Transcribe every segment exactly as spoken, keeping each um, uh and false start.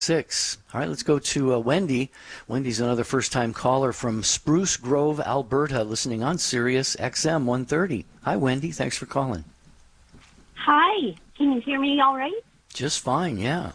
Six. All right, let's go to uh, Wendy. Wendy's another first-time caller from Spruce Grove, Alberta, listening on Sirius X M one thirty. Hi, Wendy. Thanks for calling. Hi. Can you hear me all right? Just fine, yeah.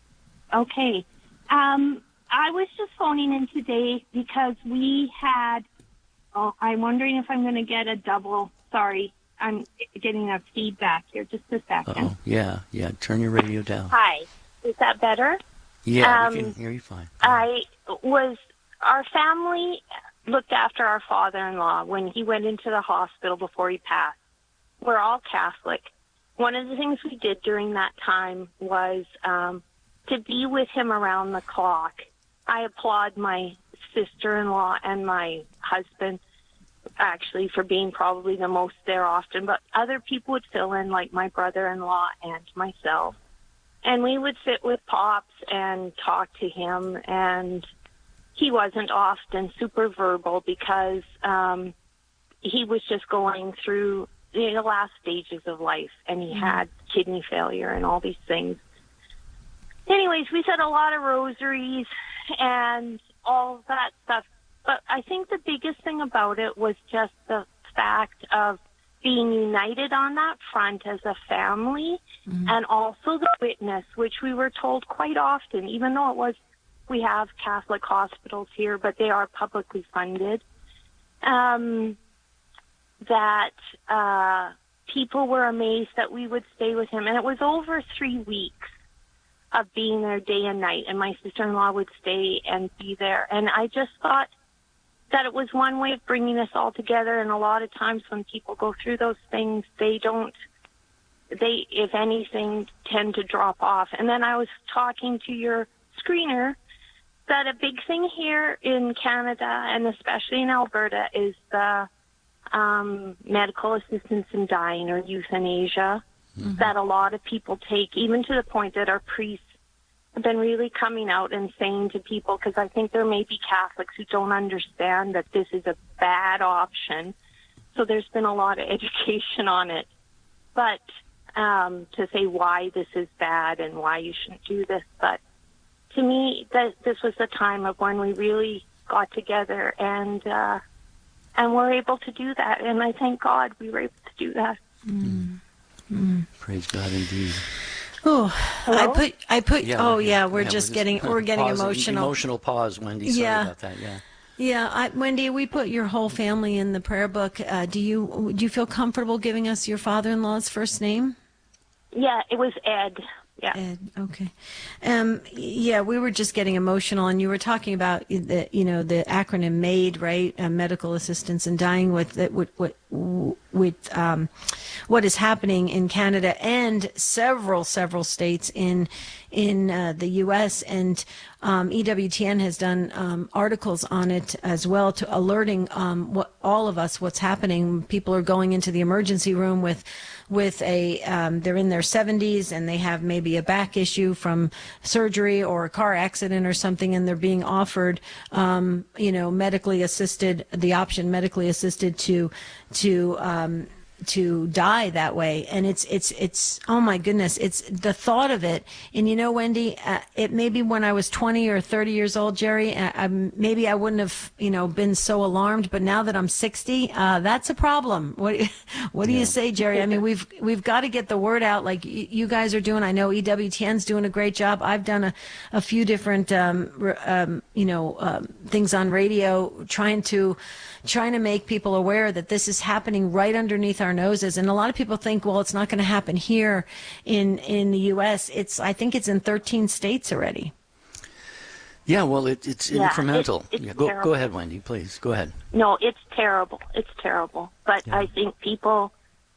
Okay. Um, I was just phoning in today because we had, oh, I'm wondering if I'm going to get a double, sorry, I'm getting a feedback here. Just a second. Oh, yeah, yeah. Turn your radio down. Hi. Is that better? Yeah, um, we can hear you fine. I was, our family looked after our father-in-law when he went into the hospital before he passed. We're all Catholic. One of the things we did during that time was um, to be with him around the clock. I applaud my sister-in-law and my husband, actually, for being probably the most there often, but other people would fill in, like my brother-in-law and myself. And we would sit with Pops and talk to him, and he wasn't often super verbal because um, he was just going through the last stages of life, and he mm-hmm. had kidney failure and all these things. Anyways, we said a lot of rosaries and all that stuff. But I think the biggest thing about it was just the fact of being united on that front as a family, mm-hmm. and also the witness, which we were told quite often, even though it was, we have Catholic hospitals here, but they are publicly funded, um, that uh, people were amazed that we would stay with him. And it was over three weeks of being there day and night, and my sister-in-law would stay and be there. And I just thought that it was one way of bringing us all together. And a lot of times when people go through those things, they don't, they, if anything, tend to drop off. And then I was talking to your screener that a big thing here in Canada, and especially in Alberta, is the um, medical assistance in dying, or euthanasia, mm-hmm. that a lot of people take, even to the point that our priests have been really coming out and saying to people, because I think there may be Catholics who don't understand that this is a bad option. So there's been a lot of education on it. But um, to say why this is bad and why you shouldn't do this. But to me, that this was the time of when we really got together and uh, and were able to do that. And I thank God we were able to do that. Mm. Mm. Praise God indeed. Oh, Hello? I put, I put, Yeah, oh we're, yeah, we're yeah, just we're getting, we're getting pause, emotional. Emotional pause, Wendy. Sorry yeah. about that, yeah. Yeah, I, Wendy, we put your whole family in the prayer book. Uh, do you, do you feel comfortable giving us your father-in-law's first name? Yeah, it was Ed. Yeah. Ed, okay. Um, yeah, we were just getting emotional, and you were talking about the, you know, the acronym MAID, right? Uh, medical assistance in dying, with with with, with um, what is happening in Canada and several several states in in uh, the U S and um, E W T N has done um, articles on it as well, to alerting um, what all of us what's happening. People are going into the emergency room with with a um, they're in their seventies and they have maybe a back issue from surgery or a car accident or something, and they're being offered um, you know medically assisted the option medically assisted to to um, to die that way. And it's it's it's oh my goodness, it's the thought of it. And you know, Wendy, uh, it maybe when I was twenty or thirty years old, Jerry, I, I, maybe I wouldn't have you know been so alarmed, but now that I'm sixty, uh, that's a problem. What what do yeah. you say, Jerry? I mean, we've we've got to get the word out like y- you guys are doing. I know E W T N's doing a great job. I've done a, a few different um, um, you know um, things on radio, trying to trying to make people aware that this is happening right underneath our noses. And a lot of people think, well, it's not going to happen here in in the U S. It's I think it's in thirteen states already. Yeah, well, it, it's yeah, incremental. It's, it's yeah, go, go ahead, Wendy, please. Go ahead. No, it's terrible. It's terrible. But yeah. I think people,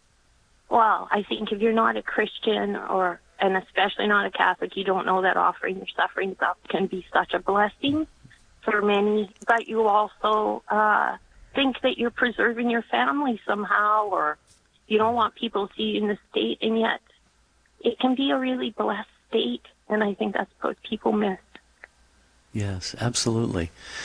well, I think if you're not a Christian, or and especially not a Catholic, you don't know that offering your sufferings up can be such a blessing for many. But you also uh, think that you're preserving your family somehow, or you don't want people to see you in the state, and yet it can be a really blessed state, and I think that's what people miss. Yes, absolutely.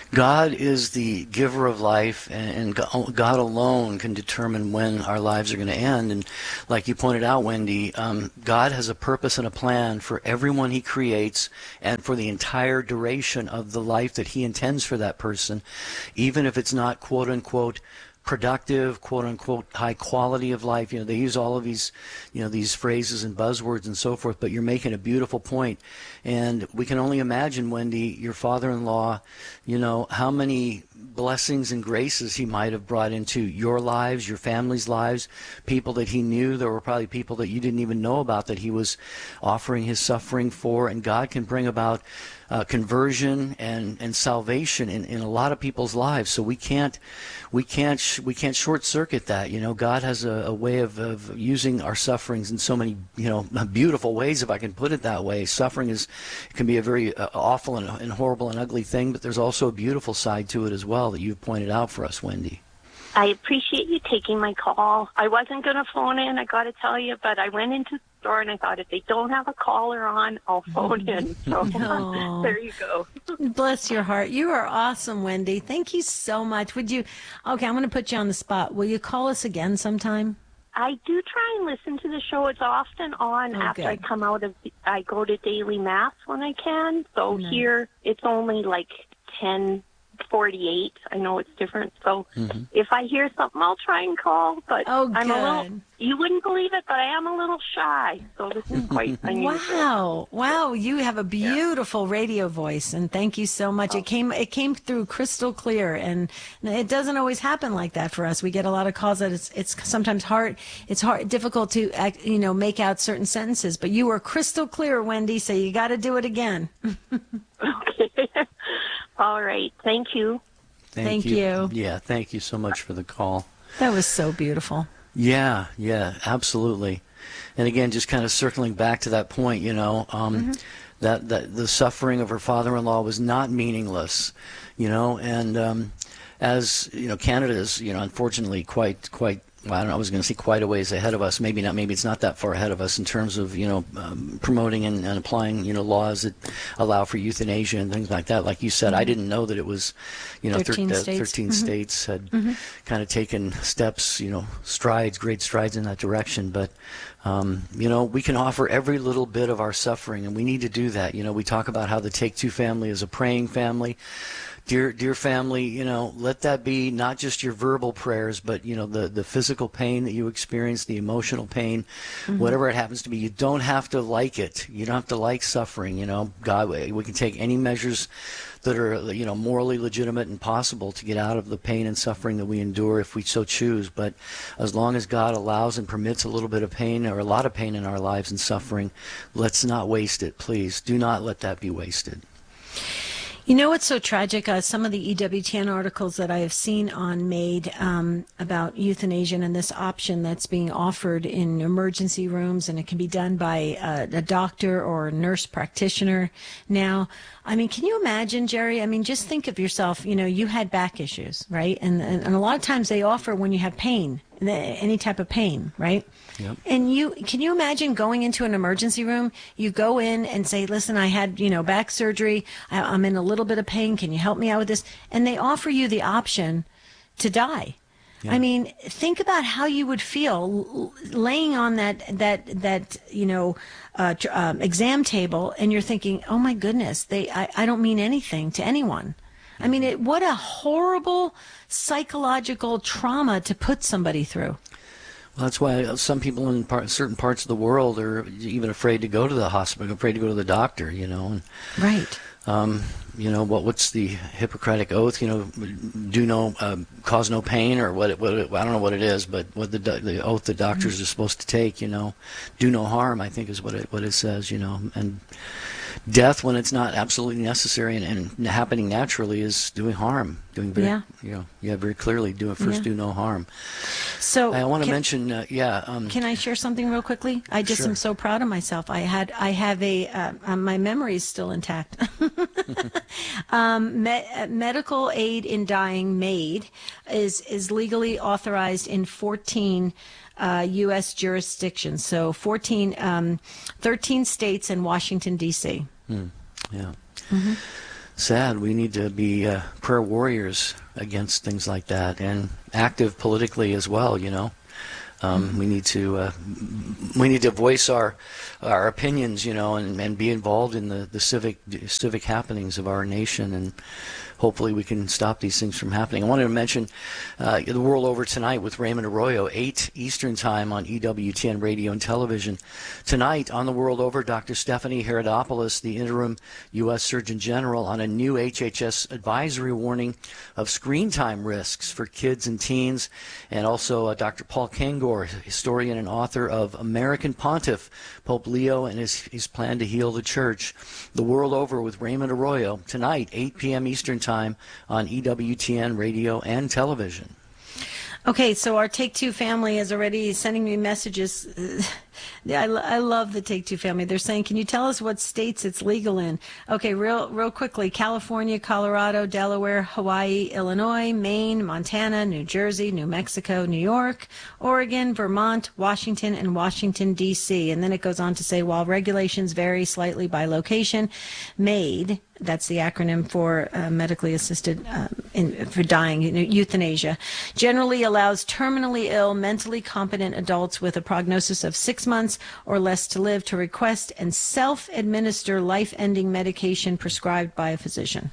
God is the giver of life, and God alone can determine when our lives are going to end. And like you pointed out, Wendy, um, God has a purpose and a plan for everyone he creates and for the entire duration of the life that he intends for that person, even if it's not quote-unquote productive, quote-unquote high quality of life. You know, they use all of these, you know, these phrases and buzzwords and so forth, but you're making a beautiful point. And we can only imagine, Wendy, your father-in-law, you know, how many blessings and graces he might have brought into your lives, your family's lives, people that he knew. There were probably people that you didn't even know about that he was offering his suffering for, and God can bring about uh, conversion and, and salvation in, in a lot of people's lives. So we can't we can't sh- we can't short circuit that. You know, God has a, a way of, of using our sufferings in so many, you know, beautiful ways, if I can put it that way. Suffering is can be a very uh, awful and, and horrible and ugly thing, but there's also a beautiful side to it as well that you've pointed out for us, Wendy. I appreciate you taking my call. I wasn't going to phone in, I got to tell you, but I went into the store and I thought, if they don't have a caller on, I'll phone in. So No. there you go. Bless your heart. You are awesome, Wendy. Thank you so much. Would you, okay, I'm going to put you on the spot. Will you call us again sometime? I do try and listen to the show. It's often on Oh, after good. I come out of, I go to daily mass when I can. So Nice. here it's only like ten forty-eight. I know it's different. So Mm-hmm. if I hear something, I'll try and call. But Oh, I'm a little, good. you wouldn't believe it, but I am a little shy. So this is quite unusual. Wow. Wow. You have a beautiful radio voice, and thank you so much. It came it came through crystal clear, and it doesn't always happen like that for us. We get a lot of calls that it's it's sometimes hard it's hard difficult to act, you know, make out certain sentences, but you were crystal clear, Wendy, so you got to do it again. Okay. All right. Thank you. Thank you. Yeah, thank you so much for the call. That was so beautiful. Yeah, yeah, absolutely. And again, just kind of circling back to that point, you know, um, Mm-hmm. that, that the suffering of her father-in-law was not meaningless, you know, and um, as, you know, Canada is, you know, unfortunately quite, quite, well, I don't know, I was going to say quite a ways ahead of us. Maybe not, maybe it's not that far ahead of us in terms of, you know, um, promoting and, and applying, you know, laws that allow for euthanasia and things like that. Like you said, I didn't know that it was, you know, thirteen thir- uh, states. thirteen Mhm. states had kind of taken steps, you know, strides, great strides in that direction. But, um, you know, we can offer every little bit of our suffering, and we need to do that. You know, we talk about how the Take Two family is a praying family. Dear, dear family, you know, let that be not just your verbal prayers, but, you know, the, the physical pain that you experience, the emotional pain, whatever it happens to be. You don't have to like it. You don't have to like suffering, you know. God, we can take any measures that are, you know, morally legitimate and possible to get out of the pain and suffering that we endure if we so choose. But as long as God allows and permits a little bit of pain or a lot of pain in our lives and suffering, let's not waste it, please. Do not let that be wasted. You know what's so tragic? Uh, some of the E W T N articles that I have seen on Made um, about euthanasia and this option that's being offered in emergency rooms, and it can be done by uh, a doctor or a nurse practitioner now. I mean, can you imagine, Jerry? I mean, just think of yourself, you know, you had back issues, right? And, and, and a lot of times they offer when you have pain, any type of pain, right? Yep. And you, can you imagine going into an emergency room? You go in and say, listen, I had, you know, back surgery. I, I'm in a little bit of pain. Can you help me out with this? And they offer you the option to die. Yeah. I mean, think about how you would feel l- laying on that, that, that, you know, uh, tr- um, exam table, and you're thinking, oh my goodness, they, I, I don't mean anything to anyone. I mean, it, what a horrible psychological trauma to put somebody through. Well, that's why some people in part, certain parts of the world are even afraid to go to the hospital, afraid to go to the doctor, you know. And, Right. um, you know, what what's the Hippocratic oath? You know, do no, uh, cause no pain, or what, it, what it, I don't know what it is, but what the the oath the doctors mm-hmm. are supposed to take, you know, do no harm, I think is what it what it says, you know. And death, when it's not absolutely necessary and, and happening naturally, is doing harm, doing very, Yeah. you know, yeah, very clearly, do first Yeah. do no harm. So I want to can- mention, uh, yeah. Um, Can I share something real quickly? I just Sure. am so proud of myself. I had, I have a, uh, uh, my memory is still intact. um, me- uh, medical aid in dying MAID is is legally authorized in fourteen uh, U S jurisdictions. So fourteen, um, thirteen states and Washington D C. Hmm. Yeah. Mm-hmm. sad. We need to be uh, prayer warriors against things like that, and active politically as well, you know. Um, we need to uh, we need to voice our our opinions, you know, and, and be involved in the, the civic civic happenings of our nation, and hopefully we can stop these things from happening. I wanted to mention uh, the World Over tonight with Raymond Arroyo, eight Eastern Time on E W T N Radio and Television. Tonight on the World Over, Doctor Stephanie Herodopoulos, the interim U S Surgeon General, on a new H H S advisory warning of screen time risks for kids and teens, and also uh, Doctor Paul Kangor, historian and author of American Pontiff, Pope Leo and his, his plan to heal the church. The World Over with Raymond Arroyo, tonight, eight p.m. Eastern Time on E W T N Radio and Television. Okay, so our Take Two family is already sending me messages. I, I love the Take Two family. They're saying, can you tell us what states it's legal in? Okay, real real quickly. California, Colorado, Delaware, Hawaii, Illinois, Maine, Montana, New Jersey, New Mexico, New York, Oregon, Vermont, Washington, and Washington, D C. And then it goes on to say, while regulations vary slightly by location, MAID, that's the acronym for uh, medically assisted um, in, for dying, you know, euthanasia, generally allows terminally ill, mentally competent adults with a prognosis of six months or less to live to request and self-administer life-ending medication prescribed by a physician.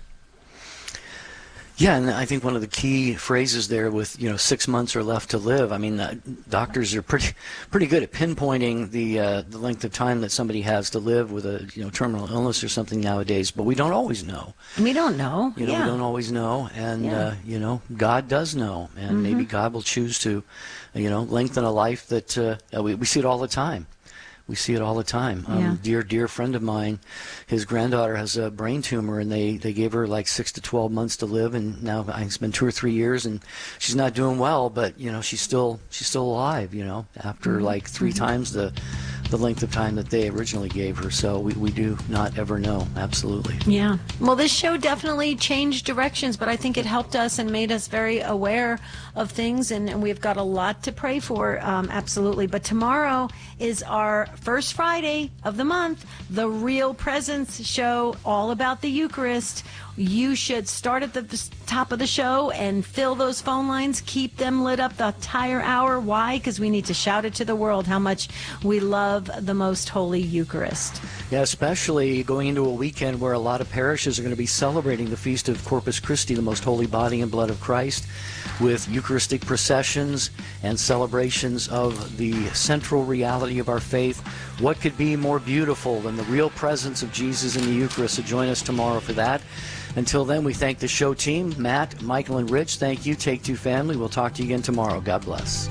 Yeah, and I think one of the key phrases there with, you know, six months or left to live, I mean, uh, doctors are pretty pretty good at pinpointing the uh, the length of time that somebody has to live with a, you know, terminal illness or something nowadays, but we don't always know. We don't know. You know, yeah. we don't always know, and, yeah. uh, you know, God does know, and mm-hmm. maybe God will choose to, you know, lengthen a life that uh, we, we see it all the time. We see it all the time. Um, yeah. Dear, dear friend of mine, his granddaughter has a brain tumor, and they, they gave her like six to twelve months to live, and now it's been two or three years, and she's not doing well, but, you know, she's still she's still alive, you know, after mm-hmm. like three mm-hmm. times the the length of time that they originally gave her. So we, we do not ever know. Absolutely. Yeah. Well, this show definitely changed directions, but I think it helped us and made us very aware of things, and, and we've got a lot to pray for. Um, absolutely. But tomorrow is our first Friday of the month, the Real Presence show, all about the Eucharist. You should start at the top of the show and fill those phone lines, keep them lit up the entire hour. Why? Because we need to shout it to the world how much we love the most holy Eucharist. Yeah, especially going into a weekend where a lot of parishes are going to be celebrating the Feast of Corpus Christi, the most holy body and blood of Christ, with Eucharistic processions and celebrations of the central reality of our faith. What could be more beautiful than the real presence of Jesus in the Eucharist? So join us tomorrow for that. Until then, we thank the show team, Matt, Michael, and Rich. Thank you, Take Two family. We'll talk to you again tomorrow. God bless.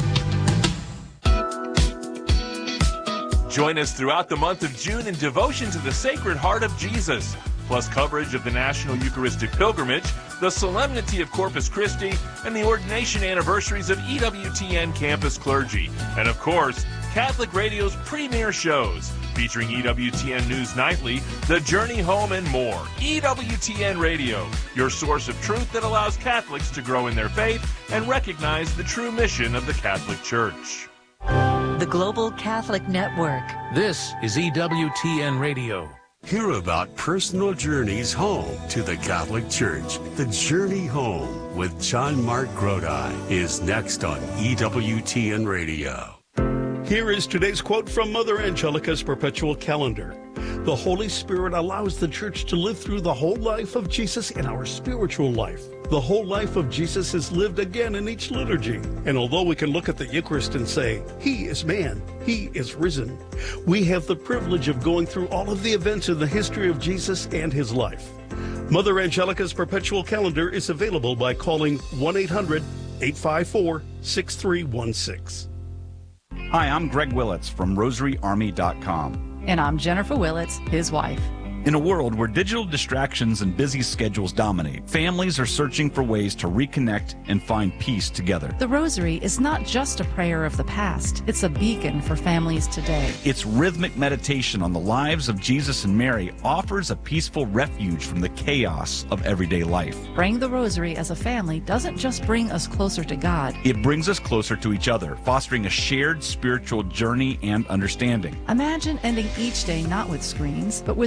Join us throughout the month of June in devotion to the Sacred Heart of Jesus, plus coverage of the National Eucharistic Pilgrimage, the Solemnity of Corpus Christi, and the ordination anniversaries of E W T N campus clergy. And of course, Catholic Radio's premier shows, featuring E W T N News Nightly, The Journey Home, and more. E W T N Radio, your source of truth that allows Catholics to grow in their faith and recognize the true mission of the Catholic Church. The Global Catholic Network. This is E W T N Radio. Hear about personal journeys home to the Catholic Church. The Journey Home with John Mark Grodi is next on E W T N Radio. Here is today's quote from Mother Angelica's Perpetual Calendar. The Holy Spirit allows the Church to live through the whole life of Jesus in our spiritual life. The whole life of Jesus is lived again in each liturgy. And although we can look at the Eucharist and say, He is man, He is risen, we have the privilege of going through all of the events in the history of Jesus and His life. Mother Angelica's Perpetual Calendar is available by calling one eight hundred, eight five four, six three one six. Hi, I'm Greg Willits from Rosary Army dot com. And I'm Jennifer Willits, his wife. In a world where digital distractions and busy schedules dominate, families are searching for ways to reconnect and find peace together. The Rosary is not just a prayer of the past. It's a beacon for families today. Its rhythmic meditation on the lives of Jesus and Mary offers a peaceful refuge from the chaos of everyday life. Praying the Rosary as a family doesn't just bring us closer to God. It brings us closer to each other, fostering a shared spiritual journey and understanding. Imagine ending each day not with screens, but with the soothing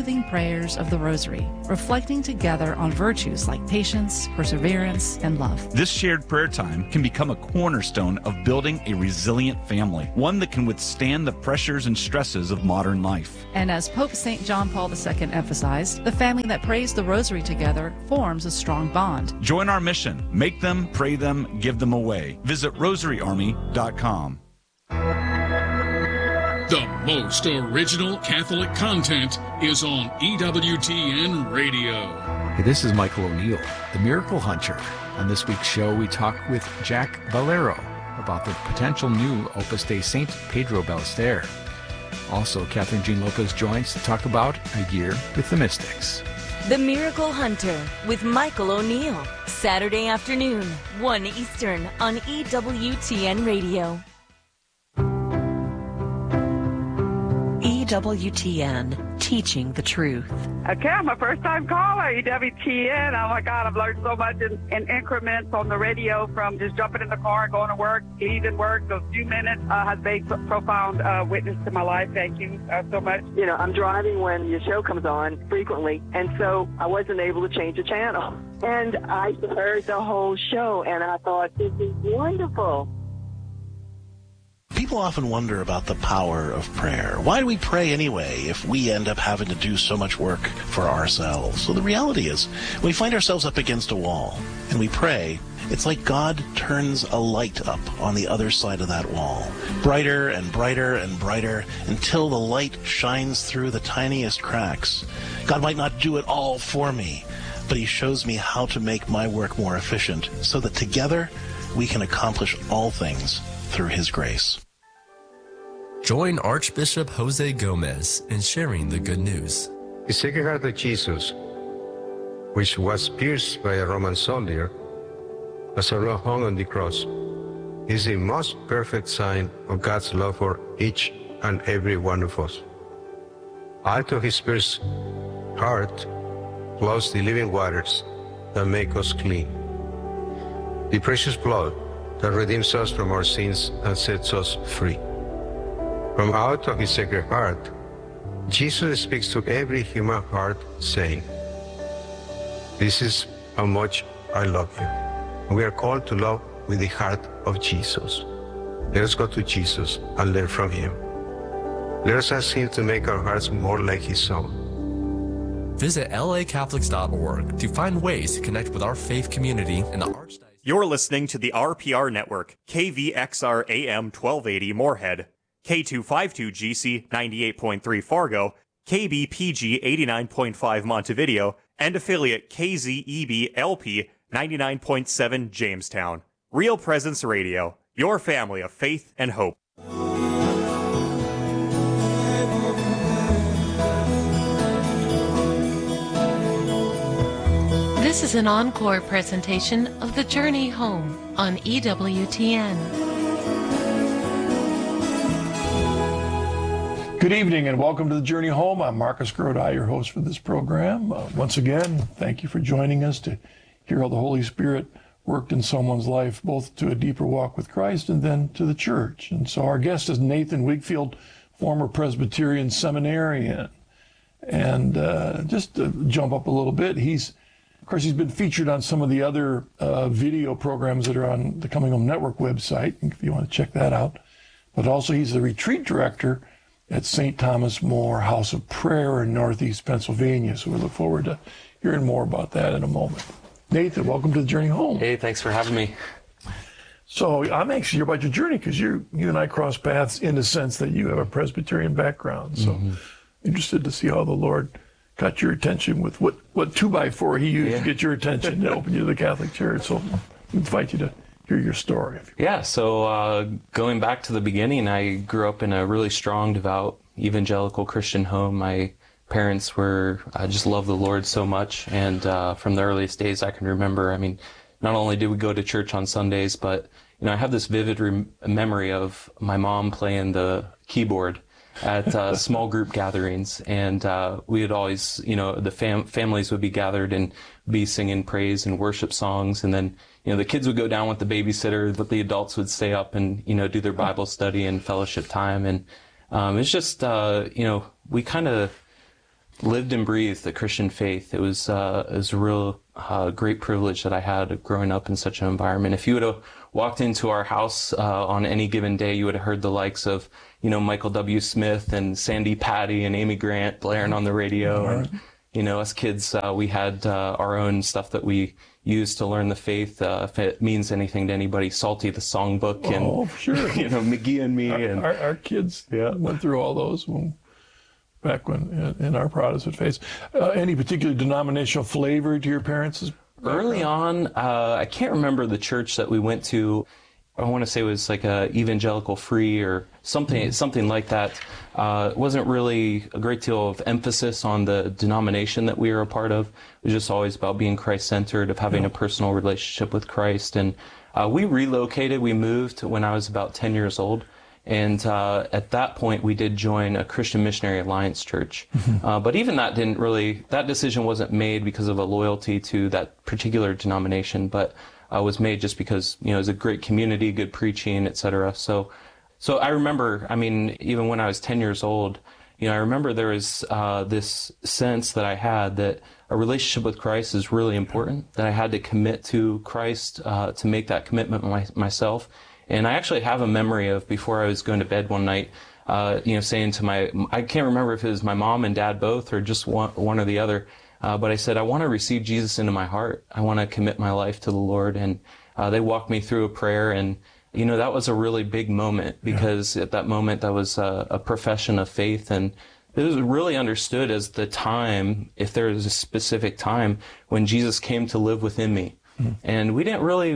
soothing prayers of the Rosary, reflecting together on virtues like patience, perseverance, and love. This shared prayer time can become a cornerstone of building a resilient family, one that can withstand the pressures and stresses of modern life. And as Pope Saint John Paul the Second emphasized, the family that prays the Rosary together forms a strong bond. Join our mission. Make them, pray them, give them away. Visit rosary army dot com. The most original Catholic content is on E W T N Radio. Hey, this is Michael O'Neill, the Miracle Hunter. On this week's show, we talk with Jack Valero about the potential new Opus Dei Saint Pedro Ballester. Also, Catherine Jean Lopez joins to talk about A Year with the Mystics. The Miracle Hunter with Michael O'Neill. Saturday afternoon, one Eastern on E W T N Radio. E W T N, teaching the truth. Okay, I'm a first-time caller, E W T N. Oh, my God, I've learned so much in, in increments on the radio from just jumping in the car, going to work, leaving work. Those few minutes uh, has made a profound uh, witness to my life. Thank you uh, so much. You know, I'm driving when your show comes on frequently, and so I wasn't able to change the channel. And I heard the whole show, and I thought, this is wonderful. People often wonder about the power of prayer. Why do we pray anyway if we end up having to do so much work for ourselves? So the reality is, when we find ourselves up against a wall and we pray, it's like God turns a light up on the other side of that wall. Brighter and brighter and brighter until the light shines through the tiniest cracks. God might not do it all for me, but he shows me how to make my work more efficient so that together we can accomplish all things through his grace. Join Archbishop Jose Gomez in sharing the good news. The Sacred Heart of Jesus, which was pierced by a Roman soldier as a law hung on the cross, is the most perfect sign of God's love for each and every one of us. Out of his pierced heart flows the living waters that make us clean. The precious blood that redeems us from our sins and sets us free. From out of his sacred heart, Jesus speaks to every human heart, saying, "This is how much I love you." And we are called to love with the heart of Jesus. Let us go to Jesus and learn from him. Let us ask him to make our hearts more like his own. Visit L A Catholics dot org to find ways to connect with our faith community in the Archdiocese. You're listening to the R P R Network, K V X R A M twelve eighty Moorhead, K two fifty-two G C ninety-eight point three Fargo, K B P G eighty-nine point five Montevideo, and affiliate K Z E B L P ninety-nine point seven Jamestown. Real Presence Radio, your family of faith and hope. This is an encore presentation of The Journey Home on E W T N. Good evening and welcome to The Journey Home. I'm Marcus Grodi, your host for this program. Uh, once again, thank you for joining us to hear how the Holy Spirit worked in someone's life, both to a deeper walk with Christ and then to the church. And so our guest is Nathan Wigfield, former Presbyterian seminarian. And uh, just to jump up a little bit, he's, of course, he's been featured on some of the other uh, video programs that are on the Coming Home Network website, if you want to check that out. But also he's the retreat director at Saint Thomas More House of Prayer in Northeast Pennsylvania. So we look forward to hearing more about that in a moment. Nathan, welcome to The Journey Home. Hey, thanks for having me. So I'm anxious to hear about your journey because you you and I cross paths in the sense that you have a Presbyterian background. So mm-hmm. interested to see how the Lord got your attention with what, what two by four he used yeah. to get your attention to open you to the Catholic Church. So I invite you to hear your story. Yeah, so uh, going back to the beginning, I grew up in a really strong, devout, evangelical Christian home. My parents were, I just love the Lord so much. And uh, from the earliest days I can remember, I mean, not only did we go to church on Sundays, but, you know, I have this vivid rem- memory of my mom playing the keyboard at uh, small group gatherings. And uh, we would always, you know, the fam- families would be gathered and be singing praise and worship songs. And then, you know, the kids would go down with the babysitter, but the adults would stay up and, you know, do their Bible study and fellowship time. And um, it's just, uh, you know, we kind of lived and breathed the Christian faith. It was, uh, it was a real uh, great privilege that I had growing up in such an environment. If you would have walked into our house uh, on any given day, you would have heard the likes of, you know, Michael W. Smith and Sandy Patty and Amy Grant blaring on the radio. Right. And, you know, us kids, uh, we had uh, our own stuff that we used to learn the faith. Uh, if it means anything to anybody, Salty the Songbook and, oh, sure. you know, McGee and Me. Our, and our, our kids yeah. went through all those when, back when in our Protestant faith. Uh, any particular denominational flavor to your parents' Early on, uh, I can't remember the church that we went to. I want to say it was like a evangelical free or something, mm-hmm. something like that. Uh, it wasn't really a great deal of emphasis on the denomination that we were a part of. It was just always about being Christ-centered, of having yeah. a personal relationship with Christ. And uh, we relocated. We moved when I was about ten years old. And uh, at that point, we did join a Christian Missionary Alliance church. Mm-hmm. Uh, but even that didn't really, that decision wasn't made because of a loyalty to that particular denomination, but uh, was made just because, you know, it was a great community, good preaching, et cetera. So, so I remember, I mean, even when I was ten years old, you know, I remember there was uh, this sense that I had that a relationship with Christ is really important, that I had to commit to Christ, uh, to make that commitment my, myself. And I actually have a memory of before I was going to bed one night, uh, you know, saying to my, I can't remember if it was my mom and dad both or just one, one or the other, uh, but I said, I want to receive Jesus into my heart. I want to commit my life to the Lord. And uh, they walked me through a prayer. And, you know, that was a really big moment because yeah. at that moment, that was a, a profession of faith. And it was really understood as the time, if there was a specific time, when Jesus came to live within me. Mm-hmm. And we didn't really...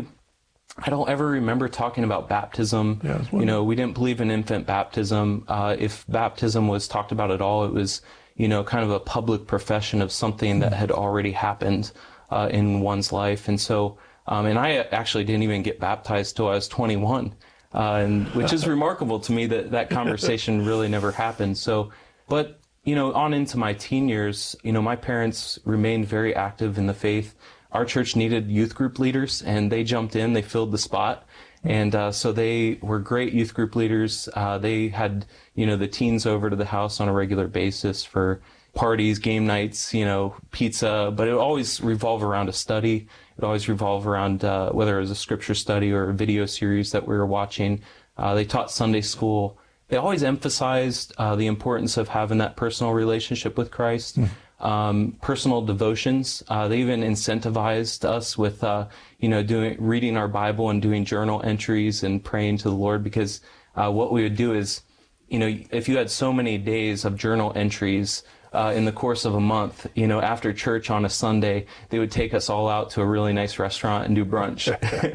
I don't ever remember talking about baptism. Yeah, you know, we didn't believe in infant baptism. Uh, if baptism was talked about at all, it was, you know, kind of a public profession of something that had already happened uh, in one's life. And so, um, and I actually didn't even get baptized till I was twenty-one, uh, and which is remarkable to me that that conversation really never happened. So, but, you know, on into my teen years, you know, my parents remained very active in the faith. Our church needed youth group leaders, and they jumped in. They filled the spot. And uh, so they were great youth group leaders. Uh, they had, you know, the teens over to the house on a regular basis for parties, game nights, you know, pizza. But it would always revolve around a study. It would always revolve around uh, whether it was a scripture study or a video series that we were watching. Uh, they taught Sunday school. They always emphasized uh, the importance of having that personal relationship with Christ. Mm. Um, personal devotions. Uh, they even incentivized us with, uh, you know, doing, reading our Bible and doing journal entries and praying to the Lord, because, uh, what we would do is, you know, if you had so many days of journal entries, uh, in the course of a month, you know, after church on a Sunday, they would take us all out to a really nice restaurant and do brunch.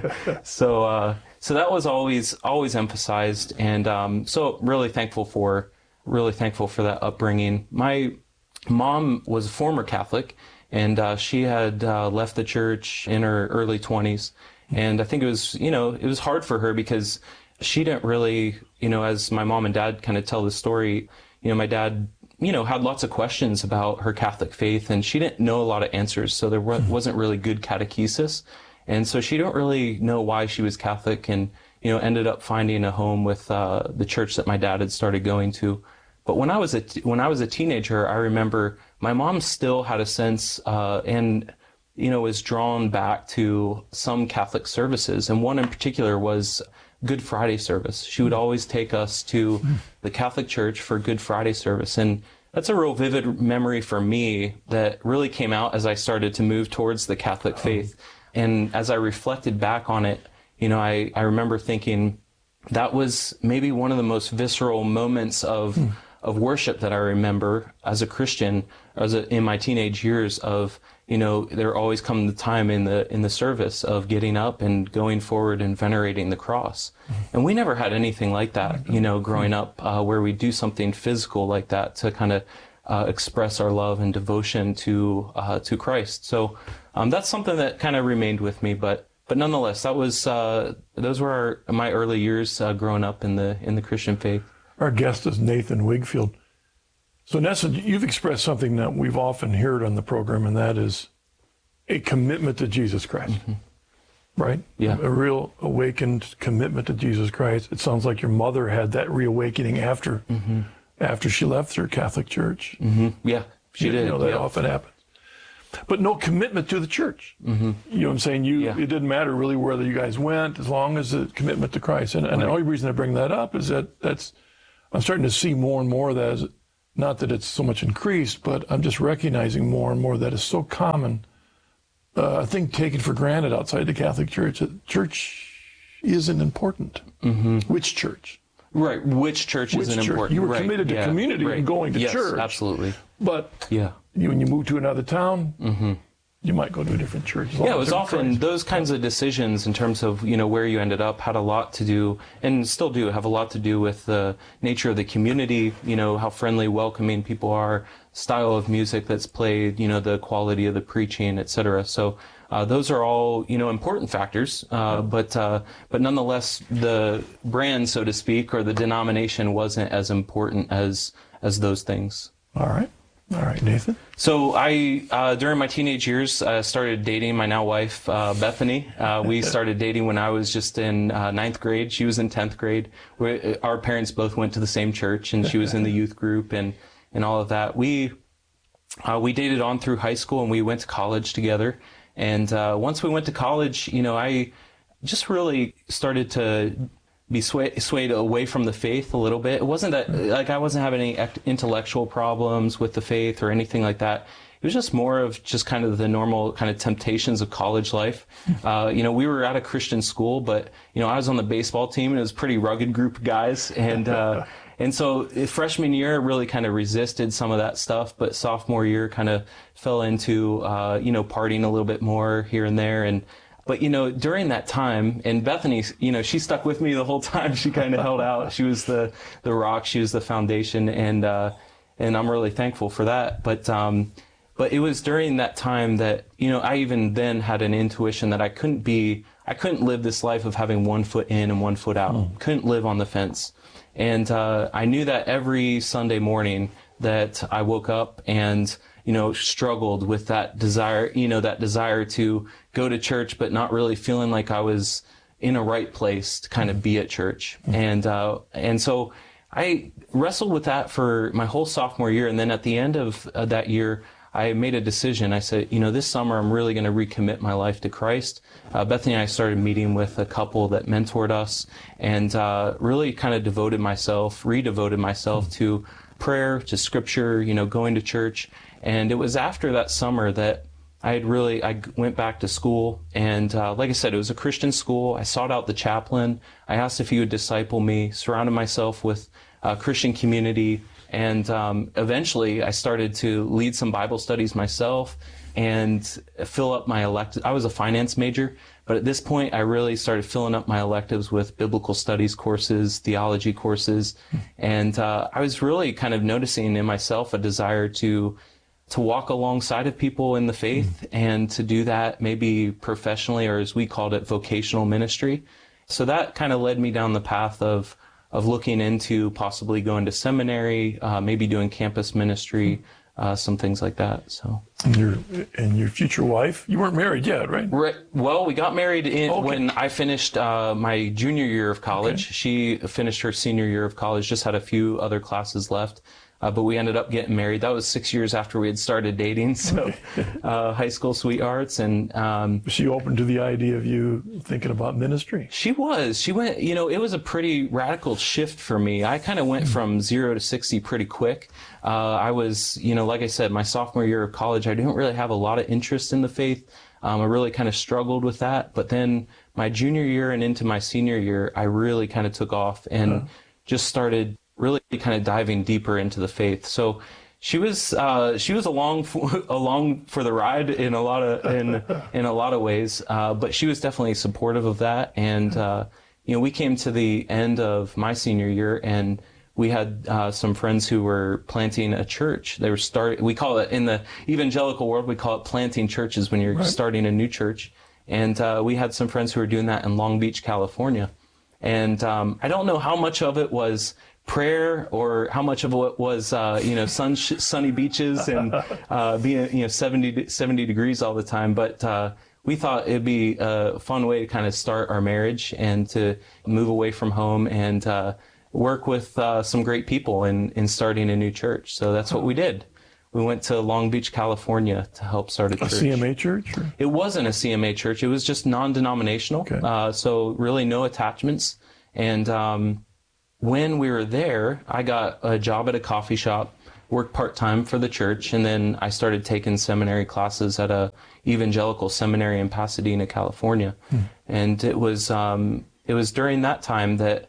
so, uh, so that was always, always emphasized. And, um, so really thankful for, really thankful for that upbringing. My, Mom was a former Catholic, and uh, she had uh, left the church in her early twenties. And I think it was, you know, it was hard for her because she didn't really, you know, as my mom and dad kind of tell the story, you know, my dad, you know, had lots of questions about her Catholic faith, and she didn't know a lot of answers. So there wasn't really good catechesis. And so she didn't really know why she was Catholic, and, you know, ended up finding a home with uh, the church that my dad had started going to. But when I was a t- when I was a teenager, I remember my mom still had a sense uh, and, you know, was drawn back to some Catholic services. And one in particular was Good Friday service. She would always take us to the Catholic Church for Good Friday service. And that's a real vivid memory for me that really came out as I started to move towards the Catholic faith. And as I reflected back on it, you know, I, I remember thinking that was maybe one of the most visceral moments of mm. of worship that I remember as a Christian, as a, in my teenage years of, you know, there always come the time in the, in the service of getting up and going forward and venerating the cross. Mm-hmm. And we never had anything like that, you know, growing up, uh, where we do something physical like that to kind of, uh, express our love and devotion to, uh, to Christ. So, um, that's something that kind of remained with me, but, but nonetheless, that was, uh, those were our, my early years, uh, growing up in the, in the Christian faith. Our guest is Nathan Wigfield. So, Nessa, you've expressed something that we've often heard on the program, and that is a commitment to Jesus Christ, mm-hmm. right? Yeah. A real awakened commitment to Jesus Christ. It sounds like your mother had that reawakening after mm-hmm. after she left her Catholic church. Mm-hmm. Yeah, She you, did. You know, that yep. often happens. But no commitment to the church. Mm-hmm. You know what I'm saying? You, yeah. It didn't matter really whether you guys went, as long as the commitment to Christ. And, and right. the only reason I bring that up is that that's, I'm starting to see more and more of that as, not that it's so much increased, but I'm just recognizing more and more that is so common. Uh, I think taken for granted outside the Catholic Church. That church isn't important. Mm-hmm. Which church? Right. Which church Which isn't church? important? You were right. committed to yeah. community right. and going to yes, church. Absolutely. But yeah. you, when you move to another town, mm-hmm. you might go to a different church. Yeah, it was often those kinds of decisions in terms of, you know, where you ended up had a lot to do, and still do have a lot to do with the nature of the community, you know, how friendly, welcoming people are, style of music that's played, you know, the quality of the preaching, et cetera. So uh, those are all, you know, important factors, uh, but uh, but nonetheless, the brand, so to speak, or the denomination wasn't as important as as those things. All right. All right, Nathan. So I, uh, during my teenage years, uh, started dating my now wife, uh, Bethany. Uh, we started dating when I was just in uh, ninth grade. She was in tenth grade. We, our parents both went to the same church, and she was in the youth group and, and all of that. We uh, we dated on through high school, and we went to college together. And uh, once we went to college, you know, I just really started to be swayed, swayed away from the faith a little bit. It wasn't that, like, I wasn't having any intellectual problems with the faith or anything like that. It was just more of just kind of the normal kind of temptations of college life. Uh, you know, we were at a Christian school, but, you know, I was on the baseball team, and it was a pretty rugged group of guys. And, uh, and so freshman year really kind of resisted some of that stuff, but sophomore year kind of fell into, uh, you know, partying a little bit more here and there. And, But, you know, during that time, and Bethany, you know, she stuck with me the whole time. She kind of held out. She was the, the rock. She was the foundation. And, uh, and I'm really thankful for that. But, um, but it was during that time that, you know, I even then had an intuition that I couldn't be, I couldn't live this life of having one foot in and one foot out. Mm. Couldn't live on the fence. And, uh, I knew that every Sunday morning that I woke up and, you know, struggled with that desire, you know, that desire to go to church, but not really feeling like I was in a right place to kind of be at church. And, uh, and so I wrestled with that for my whole sophomore year. And then at the end of uh, that year, I made a decision. I said, you know, this summer I'm really going to recommit my life to Christ. Uh, Bethany and I started meeting with a couple that mentored us, and uh, really kind of devoted myself, redevoted myself to prayer, to scripture, you know, going to church. And it was after that summer that I had really, I went back to school. And uh, like I said, it was a Christian school. I sought out the chaplain. I asked if he would disciple me, surrounded myself with a Christian community. And um, eventually I started to lead some Bible studies myself and fill up my electives. I was a finance major, but at this point I really started filling up my electives with biblical studies courses, theology courses. And uh, I was really kind of noticing in myself a desire to to walk alongside of people in the faith, and to do that maybe professionally, or as we called it, vocational ministry. So that kind of led me down the path of of looking into possibly going to seminary, uh, maybe doing campus ministry, uh, some things like that. So. And your and your future wife, you weren't married yet, right? Right. Well, we got married in okay. when I finished uh, my junior year of college. Okay. She finished her senior year of college, just had a few other classes left. Uh, but we ended up getting married. That was six years after we had started dating, so uh, high school sweethearts. And um, was she open to the idea of you thinking about ministry? She was. She went, you know, it was a pretty radical shift for me. I kind of went from zero to sixty pretty quick. Uh, I was, you know, like I said, my sophomore year of college, I didn't really have a lot of interest in the faith. Um, I really kind of struggled with that. But then my junior year and into my senior year, I really kind of took off and uh-huh. just started really kind of diving deeper into the faith. So she was uh, she was along for, along for the ride in a lot of in in a lot of ways, uh, but she was definitely supportive of that. And uh, you know, we came to the end of my senior year, and we had uh, some friends who were planting a church. They were start. We call it in the evangelical world, we call it planting churches when you're right. starting a new church. And uh, we had some friends who were doing that in Long Beach, California. And um, I don't know how much of it was prayer or how much of it was, uh, you know, sun, sunny beaches and uh, being, you know, seventy, seventy degrees all the time. But uh, we thought it'd be a fun way to kind of start our marriage and to move away from home and uh, work with uh, some great people in, in starting a new church. So that's what we did. we went to Long Beach, California to help start a church. A C M A church? Or? It wasn't a C M A church. It was just non-denominational. Okay. Uh, so really no attachments. And um, when we were there, I got a job at a coffee shop, worked part-time for the church, and then I started taking seminary classes at a evangelical seminary in Pasadena, California. Hmm. And it was um, it was during that time that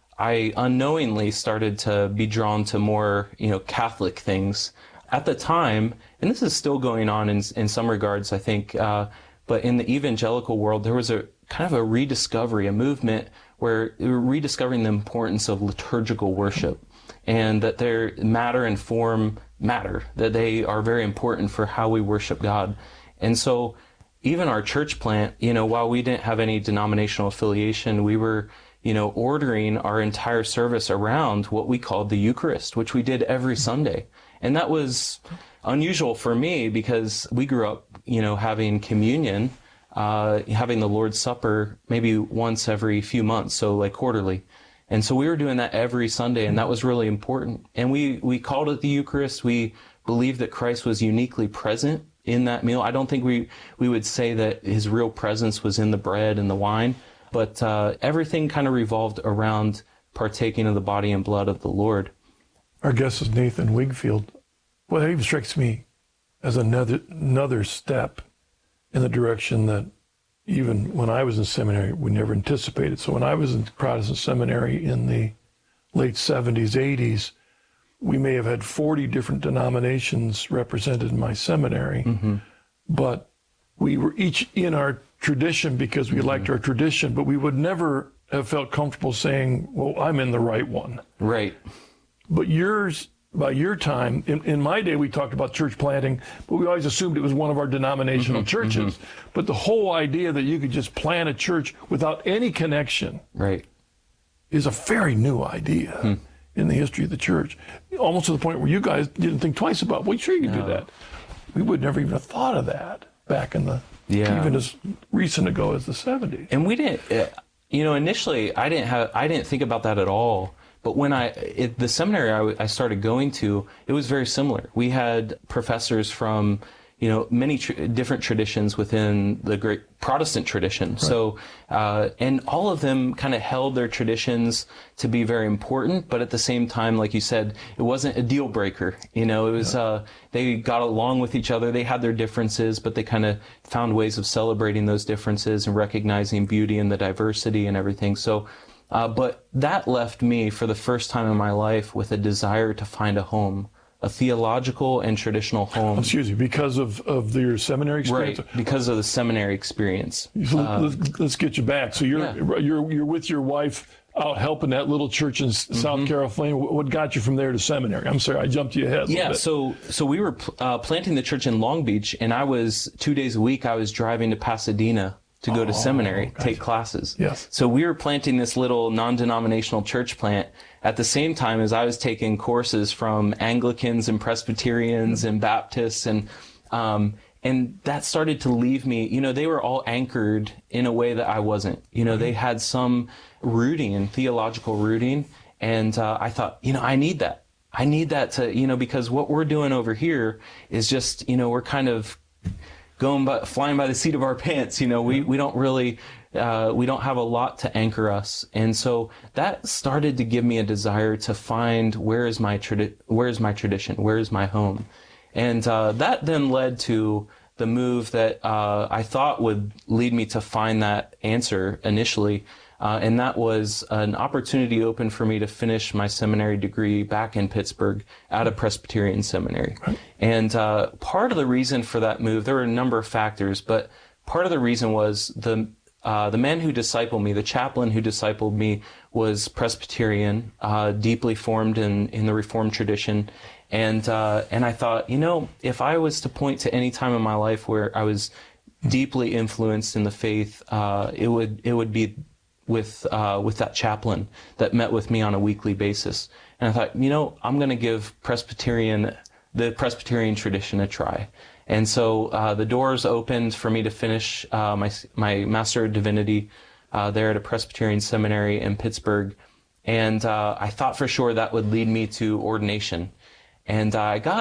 I unknowingly started to be drawn to more, you know, Catholic things. At the time, and this is still going on in in some regards, I think, uh, but in the evangelical world, there was a kind of a rediscovery, a movement where we were rediscovering the importance of liturgical worship, and that their matter and form matter, that they are very important for how we worship God. And so even our church plant, you know, while we didn't have any denominational affiliation, we were, you know, ordering our entire service around what we called the Eucharist, which we did every Sunday. And that was unusual for me because we grew up, you know, having communion, uh, having the Lord's Supper maybe once every few months, so like quarterly. And so we were doing that every Sunday, and that was really important. And we, we called it the Eucharist. We believed that Christ was uniquely present in that meal. I don't think we, we would say that his real presence was in the bread and the wine, but uh, everything kind of revolved around partaking of the body and blood of the Lord. Our guest is Nathan Wigfield. Well, that even strikes me as another another step in the direction that even when I was in seminary, we never anticipated. So when I was in Protestant seminary in the late seventies, eighties, we may have had forty different denominations represented in my seminary, mm-hmm. but we were each in our tradition because we mm-hmm. liked our tradition, but we would never have felt comfortable saying, well, I'm in the right one. Right. But yours, by your time, in, in my day, we talked about church planting, but we always assumed it was one of our denominational mm-hmm, churches. Mm-hmm. But the whole idea that you could just plant a church without any connection right. is a very new idea hmm. in the history of the church. Almost to the point where you guys didn't think twice about, well, sure you could no. do that. We would never even have thought of that back in the, yeah. even as recent ago as the seventies. And we didn't, you know, initially, I didn't have, I didn't think about that at all. But when I, it, the seminary I, w- I started going to, it was very similar. We had professors from, you know, many tr- different traditions within the great Protestant tradition. Right. So, uh, and all of them kind of held their traditions to be very important, but at the same time, like you said, it wasn't a deal breaker. You know, it was, yeah. uh, they got along with each other. They had their differences, but they kind of found ways of celebrating those differences and recognizing beauty in the diversity and everything. So, Uh, but that left me, for the first time in my life, with a desire to find a home, a theological and traditional home. Excuse me, because of, of your seminary experience? Right, because of the seminary experience. So uh, let's, let's get you back. So you're, yeah. you're, you're with your wife out helping that little church in mm-hmm. South Carolina. What got you from there to seminary? I'm sorry, I jumped you ahead. Yeah, so so we were uh, planting the church in Long Beach, and I was, two days a week, I was driving to Pasadena to go to oh, seminary, gotcha. take classes. Yes. So we were planting this little non-denominational church plant at the same time as I was taking courses from Anglicans and Presbyterians mm-hmm. and Baptists, and um, and that started to leave me, you know, they were all anchored in a way that I wasn't. You know, mm-hmm. they had some rooting, theological rooting, and uh, I thought, you know, I need that. I need that to, you know, because what we're doing over here is just, you know, we're kind of going by, flying by the seat of our pants. You know, we, we don't really, uh, we don't have a lot to anchor us. And so that started to give me a desire to find where is my tradi- where is my tradition? Where is my home? And, uh, that then led to the move that, uh, I thought would lead me to find that answer initially. Uh, and that was an opportunity open for me to finish my seminary degree back in Pittsburgh at a Presbyterian seminary. Right. And uh, part of the reason for that move, there were a number of factors, but part of the reason was the uh, the man who discipled me, the chaplain who discipled me, was Presbyterian, uh, deeply formed in, in the Reformed tradition. And uh, and I thought, you know, if I was to point to any time in my life where I was deeply influenced in the faith, uh, it would it would be with uh, with that chaplain that met with me on a weekly basis. And I thought, you know, I'm going to give Presbyterian, the Presbyterian tradition a try. And so uh, the doors opened for me to finish uh, my my Master of Divinity uh, there at a Presbyterian seminary in Pittsburgh. And uh, I thought for sure that would lead me to ordination. And uh, I got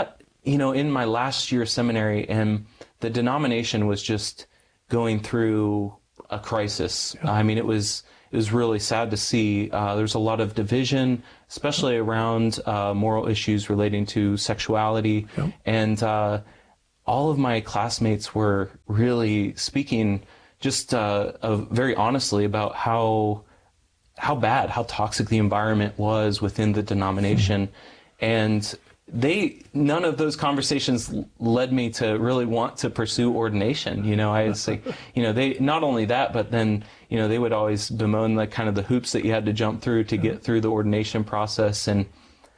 you know, in my last year of seminary, and the denomination was just going through a crisis. Yeah. I mean, it was it was really sad to see. Uh, there's a lot of division, especially around uh, moral issues relating to sexuality. Yeah. And uh, all of my classmates were really speaking just uh, uh, very honestly about how how bad, how toxic the environment was within the denomination. And they, none of those conversations led me to really want to pursue ordination. You know, I would say, you know, they, not only that, but then, you know, they would always bemoan like kind of the hoops that you had to jump through to get through the ordination process. And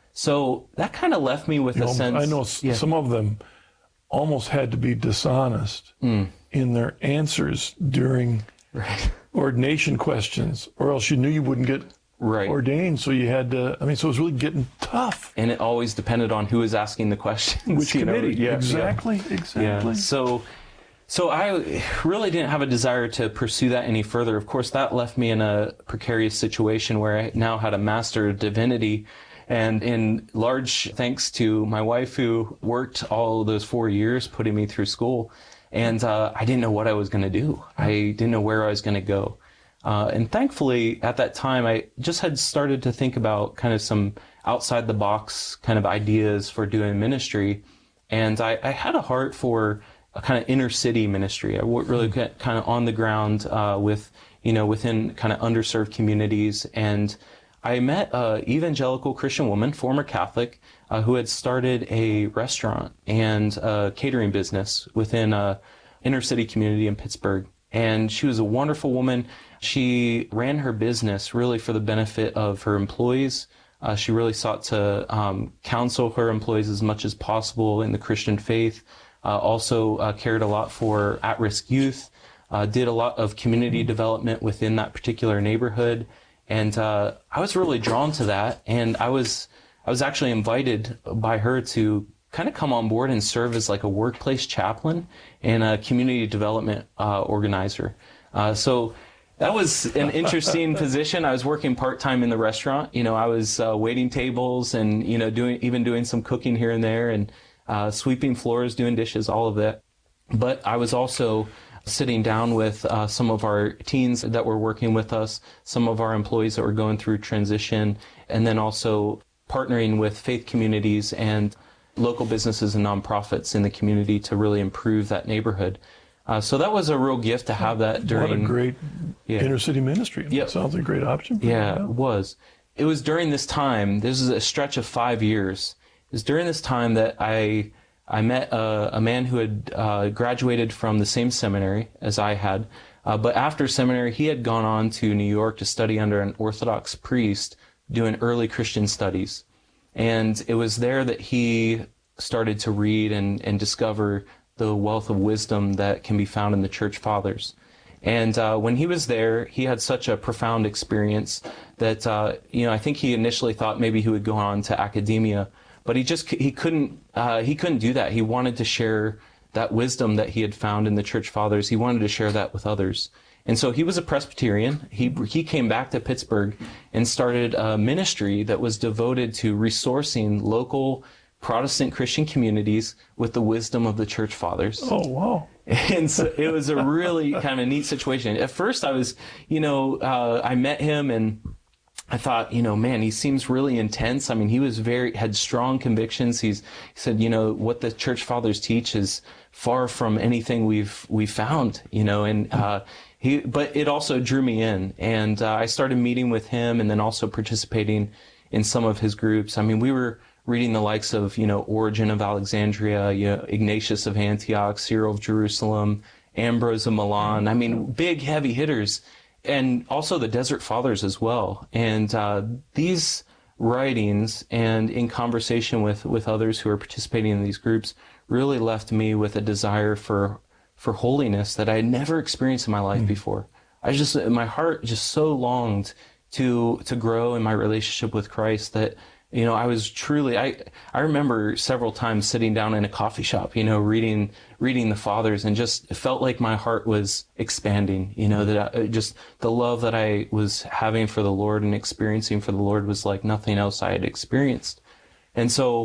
so that kind of left me with you a know, sense. I know yeah. some of them almost had to be dishonest mm. in their answers during right. ordination questions, or else you knew you wouldn't get right. ordained, so you had to, I mean, so it was really getting tough. And it always depended on who was asking the questions. Which committee, know? Yeah, exactly, yeah. exactly. Yeah. So, so I really didn't have a desire to pursue that any further. Of course, that left me in a precarious situation where I now had a Master of Divinity, and in large thanks to my wife who worked all those four years putting me through school, and uh, I didn't know what I was going to do. I didn't know where I was going to go. Uh, and thankfully, at that time, I just had started to think about kind of some outside-the-box kind of ideas for doing ministry. And I, I had a heart for a kind of inner-city ministry. I really get kind of on the ground uh, with, you know, within kind of underserved communities. And I met an evangelical Christian woman, former Catholic, uh, who had started a restaurant and a catering business within a inner-city community in Pittsburgh. And she was a wonderful woman. She ran her business really for the benefit of her employees. Uh, she really sought to um, counsel her employees as much as possible in the Christian faith. Uh, also uh, cared a lot for at-risk youth. Uh, did a lot of community development within that particular neighborhood. And uh, I was really drawn to that. And I was I was actually invited by her to kind of come on board and serve as like a workplace chaplain and a community development uh, organizer. Uh, so that was an interesting position. I was working part-time in the restaurant. You know, I was uh, waiting tables and, you know, doing even doing some cooking here and there and uh, sweeping floors, doing dishes, all of that. But I was also sitting down with uh, some of our teens that were working with us, some of our employees that were going through transition, and then also partnering with faith communities and local businesses and nonprofits in the community to really improve that neighborhood. Uh, so that was a real gift to have that during... What a great yeah. inner city ministry. Yeah. That sounds like a great option. Yeah, it was. It was during this time, this is a stretch of five years, it was during this time that I I met a, a man who had uh, graduated from the same seminary as I had, uh, but after seminary he had gone on to New York to study under an Orthodox priest doing early Christian studies. And it was there that he started to read and, and discover the wealth of wisdom that can be found in the church fathers. And uh, when he was there, he had such a profound experience that, uh, you know, I think he initially thought maybe he would go on to academia, but he just, he couldn't, uh, he couldn't do that. He wanted to share that wisdom that he had found in the church fathers. He wanted to share that with others. And so he was a Presbyterian. He he came back to Pittsburgh and started a ministry that was devoted to resourcing local Protestant Christian communities with the wisdom of the church fathers. Oh, wow. And so it was a really kind of neat situation. At first I was, you know, uh, I met him and I thought, you know, man, he seems really intense. I mean, he was very, had strong convictions. He's, he said, you know, what the church fathers teach is far from anything we've, we've found, you know, and, uh, he, but it also drew me in, and uh, I started meeting with him and then also participating in some of his groups. I mean, we were reading the likes of, you know, Origen of Alexandria, you know, Ignatius of Antioch, Cyril of Jerusalem, Ambrose of Milan. I mean, big, heavy hitters, and also the Desert Fathers as well. And uh, these writings and in conversation with, with others who are participating in these groups really left me with a desire for for holiness that I had never experienced in my life mm. before. I just, my heart just so longed to to grow in my relationship with Christ that, you know, I was truly, I I remember several times sitting down in a coffee shop, you know, reading reading the Fathers, and just felt like my heart was expanding, you know, that I, just the love that I was having for the Lord and experiencing for the Lord was like nothing else I had experienced. And so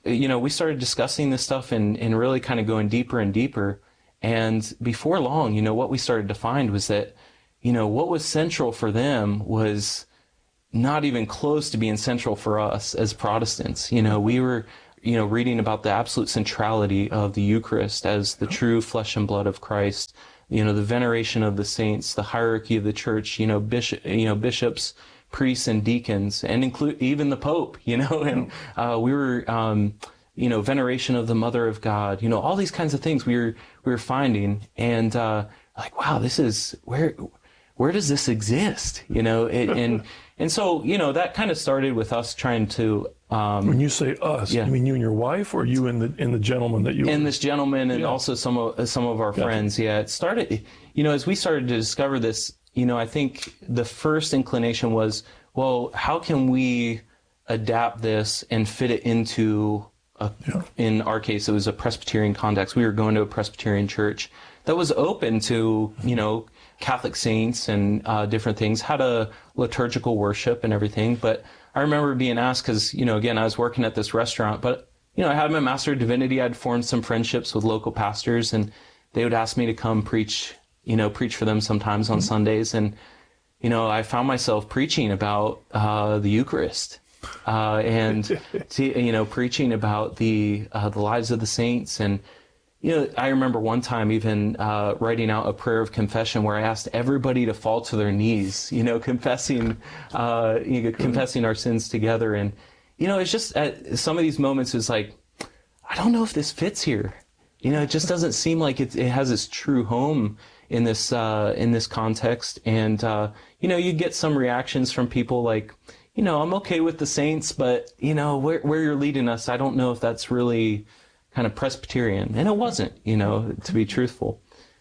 you know, we started discussing this stuff and, and really kind of going deeper and deeper. And before long, you know, what we started to find was that, you know, what was central for them was not even close to being central for us as Protestants. You know, we were, you know, reading about the absolute centrality of the Eucharist as the true flesh and blood of Christ, you know, the veneration of the saints, the hierarchy of the church, you know, bishop, you know, bishops, priests and deacons, and include even the Pope, you know, and uh, we were, um, you know, veneration of the Mother of God, you know, all these kinds of things we were, we were finding, and uh, like, wow, this is, where, where does this exist? You know, it, and, and so, you know, that kind of started with us trying to, um, when you say us, yeah. you mean you and your wife, or you and the, and the gentleman that you, and this gentleman, and yeah. also some of, some of our gotcha. friends. Yeah. It started, you know, as we started to discover this, you know, I think the first inclination was, well, how can we adapt this and fit it into a, yeah. in our case, it was a Presbyterian context. We were going to a Presbyterian church that was open to, you know, Catholic saints and uh, different things, had a liturgical worship and everything. But I remember being asked, because, you know, again, I was working at this restaurant, but, you know, I had my Master of Divinity. I'd formed some friendships with local pastors, and they would ask me to come preach, you know, preach for them sometimes on mm-hmm. Sundays. And, you know, I found myself preaching about uh, the Eucharist. Uh, and, you know, preaching about the uh, the lives of the saints. And, you know, I remember one time even uh, writing out a prayer of confession where I asked everybody to fall to their knees, you know, confessing, uh, you know, confessing our sins together. And, you know, it's just at some of these moments is like, I don't know if this fits here. You know, it just doesn't seem like it, it has its true home in this uh, in this context. And, uh, you know, you get some reactions from people like, you know, I'm okay with the saints, but, you know, where, where you're leading us, I don't know if that's really kind of Presbyterian. And it wasn't, you know, to be truthful.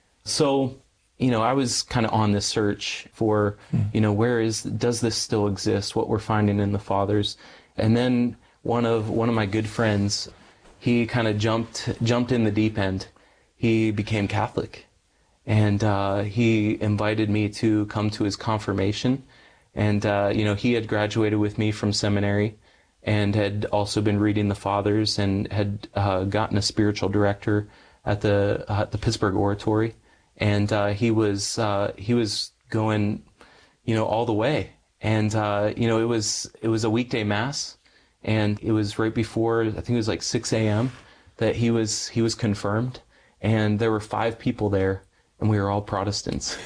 So, you know, I was kind of on this search for, you know, where is, does this still exist, what we're finding in the fathers? And then one of, one of my good friends, he kind of jumped, jumped in the deep end. He became Catholic, and uh, he invited me to come to his confirmation. And, uh, you know, he had graduated with me from seminary and had also been reading the Fathers and had uh, gotten a spiritual director at the uh, at the Pittsburgh Oratory. And uh, he was uh, he was going, you know, all the way. And, uh, you know, it was it was a weekday mass, and it was right before, I think it was like six a.m. that he was he was confirmed. And there were five people there, and we were all Protestants.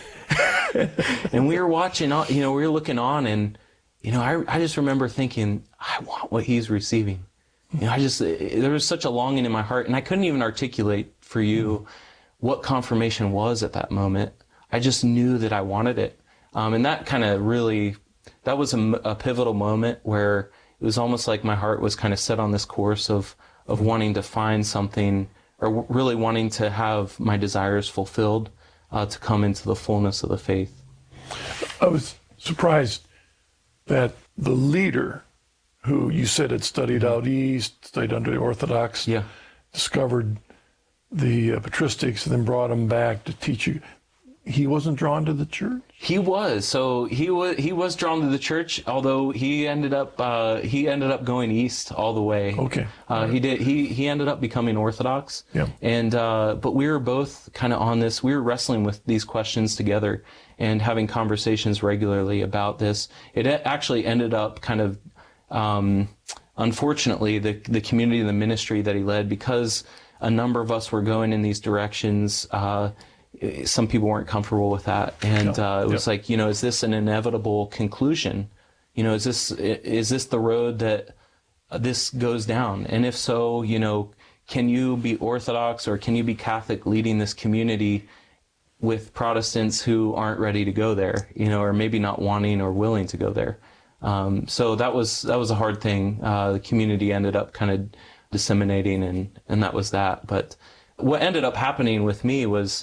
And we were watching, you know, we were looking on, and, you know, I, I just remember thinking, I want what he's receiving. You know, I just, there was such a longing in my heart, and I couldn't even articulate for you what confirmation was at that moment. I just knew that I wanted it. Um, and that kind of really, that was a, a pivotal moment where it was almost like my heart was kind of set on this course of, of wanting to find something, or really wanting to have my desires fulfilled. Uh, to come into the fullness of the faith. I was surprised that the leader, who you said had studied out east, studied under the Orthodox, yeah. discovered the uh, patristics, and then brought him back to teach you. He wasn't drawn to the church? He was. So he was he was drawn to the church, although he ended up uh, he ended up going east all the way. Okay. Uh, he did. He he ended up becoming Orthodox. Yeah. And uh, but we were both kind of on this. We were wrestling with these questions together and having conversations regularly about this. It actually ended up kind of, um, unfortunately, the the community and the ministry that he led, because a number of us were going in these directions. Uh, Some people weren't comfortable with that, and uh, it was yep. like, you know, is this an inevitable conclusion? You know, is this is this the road that this goes down? And if so, you know, can you be Orthodox or can you be Catholic leading this community with Protestants who aren't ready to go there? You know, or maybe not wanting or willing to go there. Um, so that was that was a hard thing. Uh, the community ended up kind of disseminating, and and that was that. But what ended up happening with me was,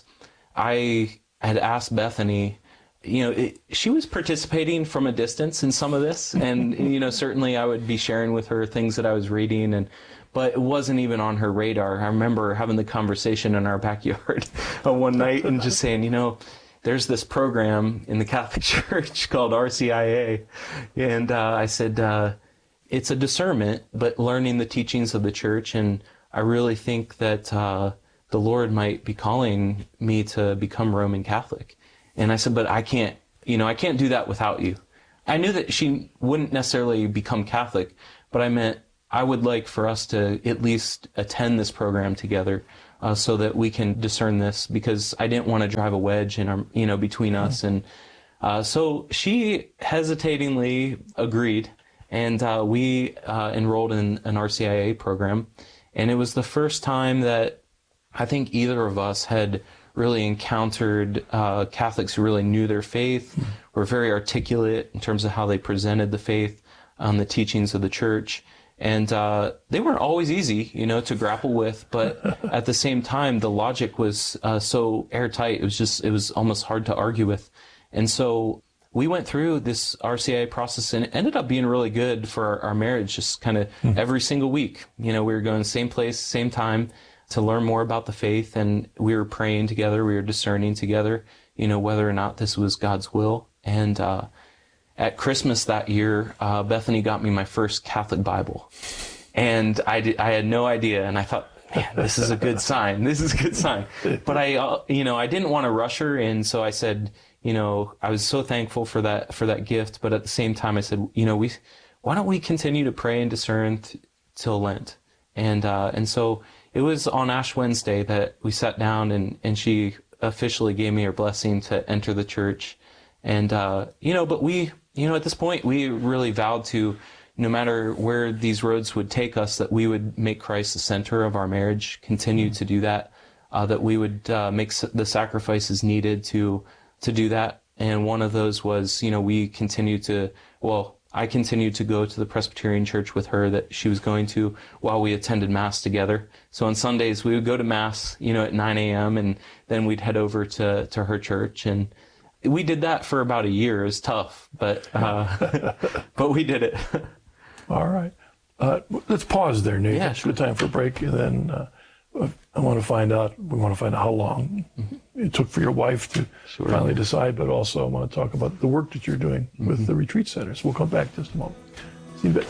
I had asked Bethany, you know, it, she was participating from a distance in some of this, and, you know, certainly I would be sharing with her things that I was reading, and but it wasn't even on her radar. I remember having the conversation in our backyard one night and just saying, you know, there's this program in the Catholic Church called R C I A, and uh, I said, uh, it's a discernment, but learning the teachings of the church. And I really think that uh, the Lord might be calling me to become Roman Catholic. And I said, but I can't, you know, I can't do that without you. I knew that she wouldn't necessarily become Catholic, but I meant I would like for us to at least attend this program together uh, so that we can discern this, because I didn't want to drive a wedge in our, you know, between us. And uh, so she hesitatingly agreed, and uh, we uh, enrolled in an R C I A program. And it was the first time that I think either of us had really encountered uh, Catholics who really knew their faith, were very articulate in terms of how they presented the faith, um, the teachings of the church. And uh, they weren't always easy, you know, to grapple with, but at the same time, the logic was uh, so airtight. It was just, it was almost hard to argue with. And so we went through this R C I A process, and it ended up being really good for our, our marriage, just kind of mm-hmm. every single week. You know, we were going same place, same time to learn more about the faith, and we were praying together, we were discerning together, you know, whether or not this was God's will. And uh, at Christmas that year, uh, Bethany got me my first Catholic Bible. And I, did, I had no idea, and I thought, man, this is a good sign. This is a good sign. But I, uh, you know, I didn't want to rush her, and so I said, you know, I was so thankful for that, for that gift, but at the same time I said, you know, we, why don't we continue to pray and discern th- till Lent? And, uh, and so it was on Ash Wednesday that we sat down, and, and she officially gave me her blessing to enter the church. And, uh, you know, but we, you know, at this point, we really vowed to, no matter where these roads would take us, that we would make Christ the center of our marriage, continue to do that, uh, that we would uh, make the sacrifices needed to to do that. And one of those was, you know, we continued to, well, I continued to go to the Presbyterian church with her that she was going to while we attended Mass together. So on Sundays, we would go to Mass, you know, at nine a.m., and then we'd head over to, to her church. And we did that for about a year. It was tough, but, uh, but we did it. All right. Uh, let's pause there, Nathan. Yeah, it's sure. Good time for a break. And then uh, I want to find out, we want to find out how long mm-hmm. it took for your wife to sure. finally decide, but also I want to talk about the work that you're doing mm-hmm. with the retreat centers. We'll come back in just a moment. See you in a bit.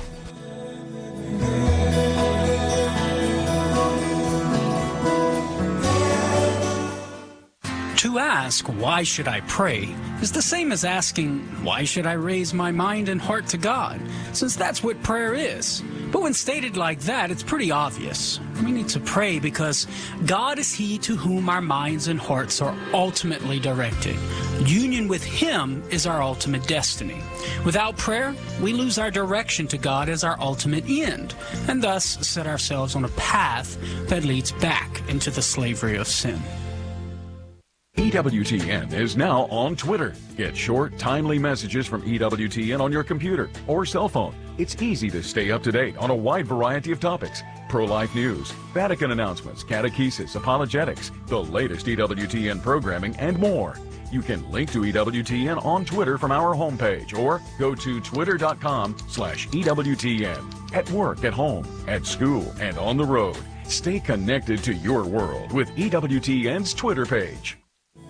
To ask, why should I pray, is the same as asking, why should I raise my mind and heart to God, since that's what prayer is. But when stated like that, it's pretty obvious. We need to pray because God is He to whom our minds and hearts are ultimately directed. Union with Him is our ultimate destiny. Without prayer, we lose our direction to God as our ultimate end, and thus set ourselves on a path that leads back into the slavery of sin. E W T N is now on Twitter. Get short, timely messages from E W T N on your computer or cell phone. It's easy to stay up to date on a wide variety of topics. Pro-life news, Vatican announcements, catechesis, apologetics, the latest E W T N programming, and more. You can link to E W T N on Twitter from our homepage or go to twitter.com slash EWTN. At work, at home, at school, and on the road. Stay connected to your world with E W T N's Twitter page.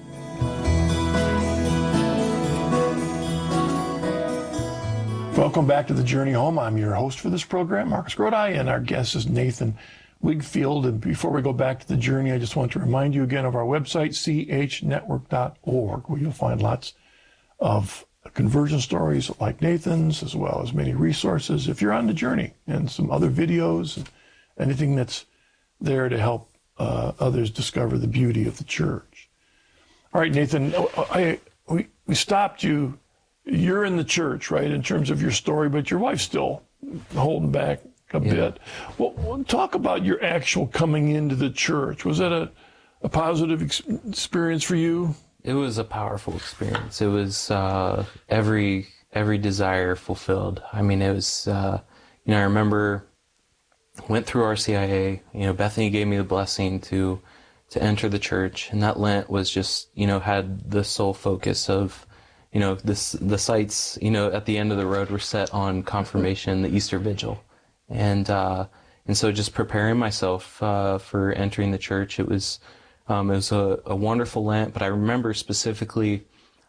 Welcome back to The Journey Home. I'm your host for this program, Marcus Grodi, and our guest is Nathan Wigfield. And before we go back to the journey, I just want to remind you again of our website, c h network dot org, where you'll find lots of conversion stories like Nathan's, as well as many resources if you're on the journey, and some other videos and anything that's there to help uh, others discover the beauty of the church. All right, Nathan, I, we, we stopped you. You're in the church, right, in terms of your story, but your wife's still holding back a yeah. bit. Well, talk about your actual coming into the church. Was that a, a positive ex- experience for you? It was a powerful experience. It was uh, every every desire fulfilled. I mean, it was, uh, you know, I remember went through R C I A. You know, Bethany gave me the blessing to to enter the church, and that Lent was just, you know, had the sole focus of, you know, this, the sights, you know, at the end of the road were set on confirmation, the Easter Vigil. And, uh, and so just preparing myself, uh, for entering the church, it was, um, it was a, a wonderful Lent, but I remember specifically,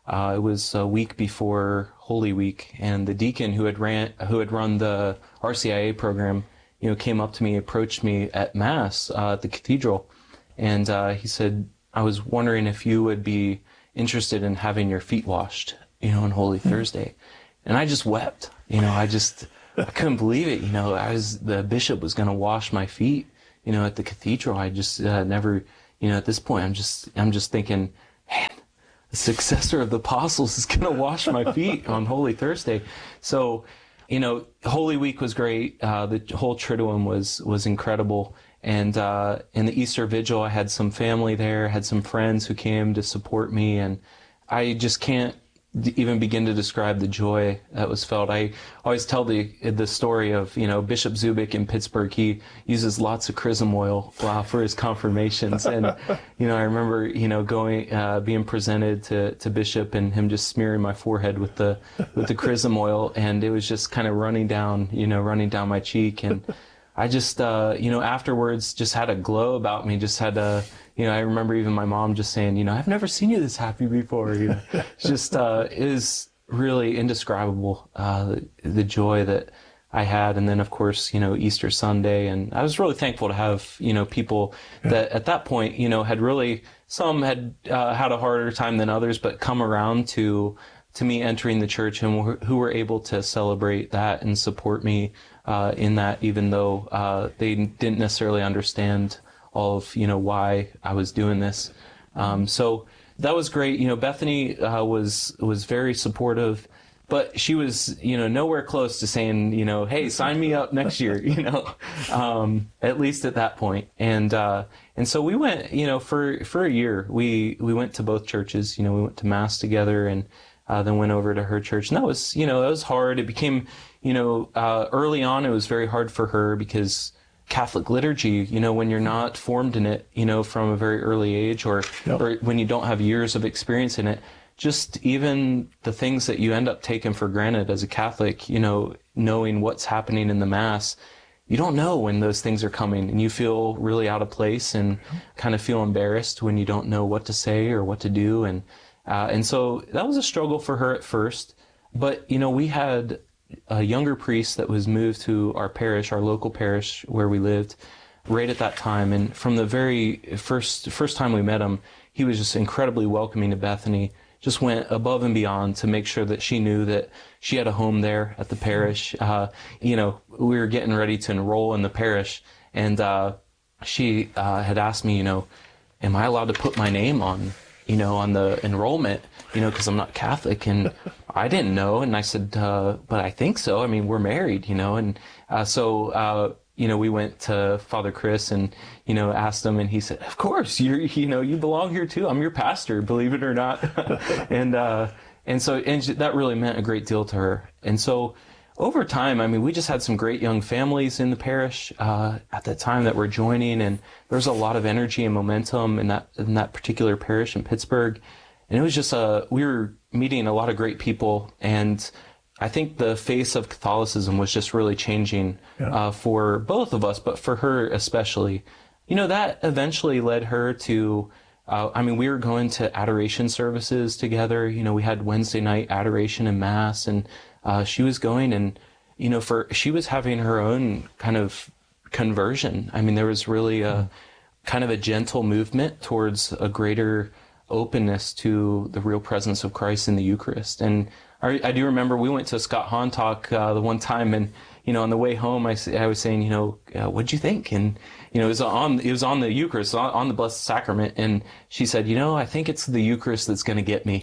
Uh, it was a week before Holy Week, and the deacon who had ran, who had run the R C I A program, you know, came up to me, approached me at Mass uh, at the cathedral, and uh, he said, "I was wondering if you would be interested in having your feet washed, you know, on Holy Thursday." And I just wept. You know, I just I couldn't believe it. You know, I was the bishop was going to wash my feet, you know, at the cathedral. I just uh, never, you know, at this point, I'm just I'm just thinking, man, the successor of the apostles is going to wash my feet on Holy Thursday. So, you know, Holy Week was great. Uh, the whole Triduum was was incredible. And uh, in the Easter Vigil, I had some family there, had some friends who came to support me, and I just can't even begin to describe the joy that was felt. I always tell the the story of, you know, Bishop Zubik in Pittsburgh. He uses lots of chrism oil uh, for his confirmations, and you know, I remember, you know, going uh, being presented to, to Bishop and him just smearing my forehead with the with the chrism oil, and it was just kind of running down, you know, running down my cheek, and I just, uh, you know, afterwards just had a glow about me, just had a, you know, I remember even my mom just saying, you know, I've never seen you this happy before, you know. It's just, uh, it is really indescribable, uh, the joy that I had. And then, of course, you know, Easter Sunday, and I was really thankful to have, you know, people that at that point, you know, had really, some had uh, had a harder time than others, but come around to, to me entering the church, and who were able to celebrate that and support me uh, in that, even though uh, they didn't necessarily understand all of, you know, why I was doing this. Um, so that was great. You know, Bethany uh, was was very supportive, but she was, you know, nowhere close to saying, you know, hey, sign me up next year, you know, um, at least at that point. And uh, and so we went, you know, for for a year, we we went to both churches. You know, we went to Mass together, and uh, then went over to her church. And that was, you know, that was hard. It became, you know, uh, early on, it was very hard for her because Catholic liturgy, you know, when you're not formed in it, you know, from a very early age, or, yep. or when you don't have years of experience in it, just even the things that you end up taking for granted as a Catholic, you know, knowing what's happening in the Mass, you don't know when those things are coming, and you feel really out of place and kind of feel embarrassed when you don't know what to say or what to do. And, uh, and so that was a struggle for her at first. But, you know, we had a younger priest that was moved to our parish, our local parish where we lived, right at that time. And from the very first first time we met him, he was just incredibly welcoming to Bethany, just went above and beyond to make sure that she knew that she had a home there at the parish. Uh, you know, we were getting ready to enroll in the parish, and uh, she uh, had asked me, you know, am I allowed to put my name on, you know, on the enrollment, you know, because I'm not Catholic? And I didn't know. And I said, uh, but I think so. I mean, we're married, you know. And uh, so, uh, you know, we went to Father Chris and, you know, asked him, and he said, of course, you're, you know, you belong here too. I'm your pastor, believe it or not. and, uh, and so, and that really meant a great deal to her. And so over time, I mean, we just had some great young families in the parish, uh, at that time that were joining, and there's a lot of energy and momentum in that, in that particular parish in Pittsburgh. And it was just a, we were meeting a lot of great people, and I think the face of Catholicism was just really changing yeah. uh, for both of us, but for her especially. You know, that eventually led her to, uh, I mean, we were going to adoration services together. You know, we had Wednesday night adoration and Mass, and uh, she was going, and, you know, for she was having her own kind of conversion. I mean, there was really a mm. kind of a gentle movement towards a greater openness to the real presence of Christ in the Eucharist. And I, I do remember we went to Scott Hahn talk uh, the one time, and, you know, on the way home, I, I was saying, you know, uh, what'd you think? And, you know, it was on, it was on the Eucharist, on, on the Blessed Sacrament. And she said, you know, I think it's the Eucharist that's going to get me.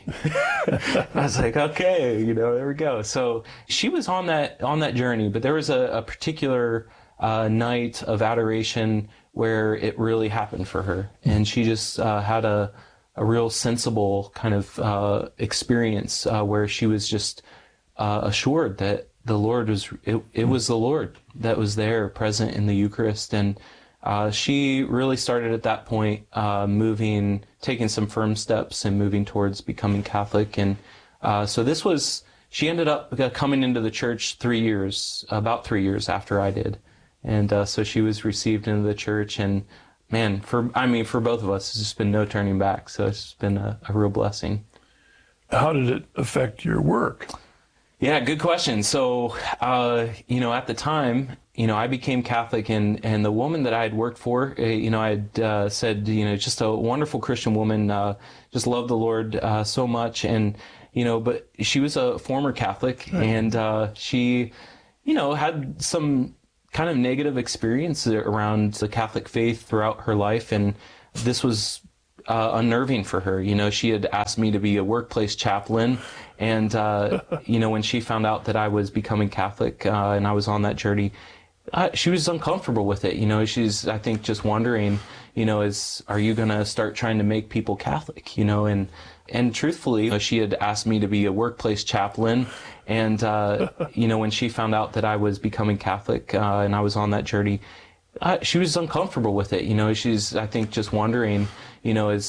I was like, okay, you know, there we go. So she was on that, on that journey, but there was a, a particular uh, night of adoration where it really happened for her. And she just uh, had a, a real sensible kind of uh, experience uh, where she was just uh, assured that the Lord was, it, it was the Lord that was there present in the Eucharist. And uh, she really started at that point uh, moving, taking some firm steps and moving towards becoming Catholic. And uh, so this was, she ended up coming into the church three years, about three years after I did. And uh, so she was received into the church, and man, for I mean, for both of us, it's just been no turning back. So it's been a, a real blessing. how did it affect your work? Yeah, good question. So, uh, you know, at the time, you know, I became Catholic, and, and the woman that I had worked for, uh, you know, I had uh, said, you know, just a wonderful Christian woman, uh, just loved the Lord uh, so much. And, you know, but she was a former Catholic, right. and uh, she, you know, had some kind of negative experience around the Catholic faith throughout her life. And this was uh, unnerving for her. You know, she had asked me to be a workplace chaplain. And, uh, you know, when she found out that I was becoming Catholic uh, and I was on that journey, uh, she was uncomfortable with it. You know, she's, I think, just wondering, you know, is, are you going to start trying to make people Catholic, you know? And, and truthfully, she had asked me to be a workplace chaplain. And, uh, you know, when she found out that I was becoming Catholic uh, and I was on that journey, uh, she was uncomfortable with it. You know, she's, I think, just wondering, you know, is,